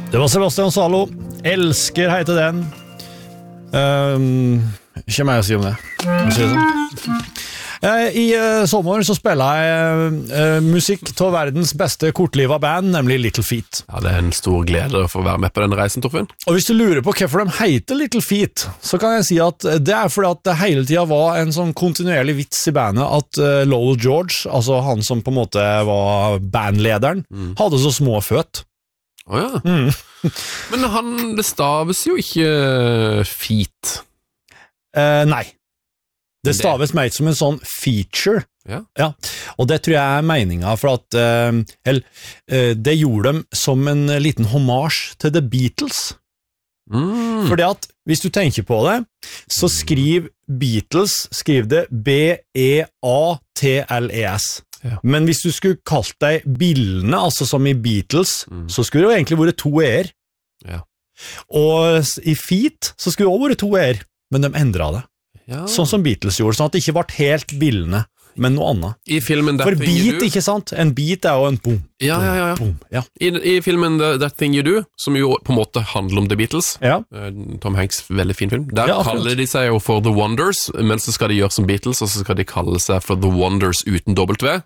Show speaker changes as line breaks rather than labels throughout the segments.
Det var Sebastian Zalo. Elsker heter den. Ikke mer å si om det. I sommer så spiller jeg musikk til verdens beste kortlivet band, nemlig Little Feat.
Ja, det en stor glede å få være med på denne reisen, Torfinn.
Og hvis du lurer på hvorfor de heter Little Feat, så kan jeg si at det fordi at det hele tiden var en sånn kontinuerlig vits i bandet at Lowell George, altså han som på en måte var bandlederen, hadde så små føt.
Åja. Men det staves jo ikke feat.
Nei. Det staves meg som en sånn feature. Ja. Og det tror jeg meningen, for at det gjorde dem som en liten hommage til The Beatles. Fordi at, hvis du tenker på det, så skriv det B-E-A-T-L-E-S. Ja. Men hvis du skulle kalt deg bildene, altså som i Beatles, så skulle det jo egentlig vært 2 e-er. Ja. Og i Feat så skulle det også vært 2 e-er, men de endret det. Ja. Sånn som Beatles gjorde, sånn at det ikke ble helt bildene, men noe annet.
I filmen That
For
Thing You
beat,
Do...
ikke sant? En beat er jo en boom,
ja.
boom, ja.
I filmen That Thing You Do, som jo på en måte handler om The Beatles, Tom Hanks, veldig fin film, der kaller de seg jo for The Wonders, men så skal de gjøre som Beatles, og så skal de kalle seg for The Wonders uten W.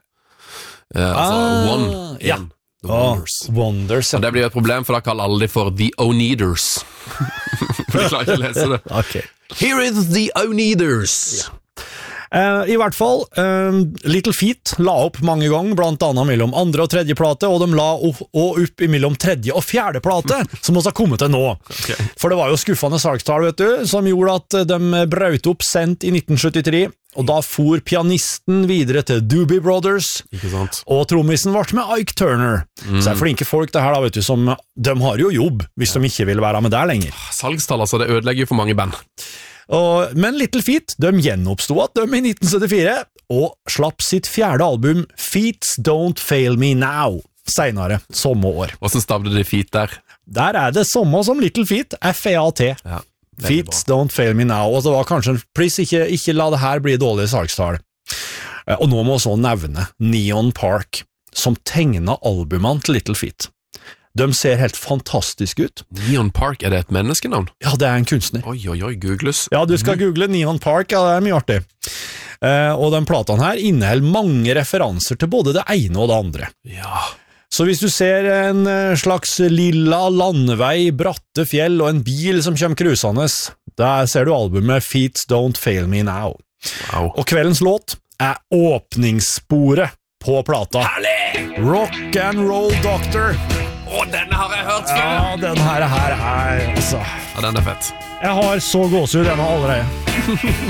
One. The Wonders. Og det blir et problem, for da kaller alle de for The Oneeders. For de klarer ikke å lese det.
Okay.
Here is The Oneeders.
I hvert fall, Little Feat la opp mange ganger, blant annet mellom 2. og 3. plate, og de la opp mellom 3. og 4. plate, som også har kommet til nå. Okay. For det var jo skuffende salgstall, vet du, som gjorde at de brøt opp sent i 1973, og da for pianisten videre til Doobie Brothers, og trommisen ble med Ike Turner. Så det er flinke folk det her da, vet du, som de har jo jobb, hvis de ikke vil være med der lenger.
Salgstall, altså, det ødelegger for mange band.
Men Little Feat, de gjenoppstod at de i 1974, og slapp sitt 4. album Feats Don't Fail Me Now, senere, samme år.
Hvordan stavde de Feat der?
Der er det samme som Little Feat, F-E-A-T. Ja. Feats Don't Fail Me Now, og det var kanskje please ikke la det her bli dårlig salgstall. Og nå må vi også nevne Neon Park, som tegnet albumene til Little Feat. De ser helt fantastisk ut.
Neon Park, er det et menneskenavn?
Ja, det er en kunstner.
Oi, googles.
Ja, du skal google Neon Park, ja, det er mye artig. Og den platan her inneholder mange referanser til både det ene og det andre.
Ja.
Så hvis du ser en slags lilla landevei, bratte fjell og en bil som kommer krusende, der ser du albumet Feats Don't Fail Me Now. Wow. Og kveldens låt er åpningssporet på plata.
Herlig!
Rock and Roll Doctor.
Denne har jeg hørt før!
Ja, den her altså.
Ja, den er fett.
Jeg har så gåsehud, den har allerede.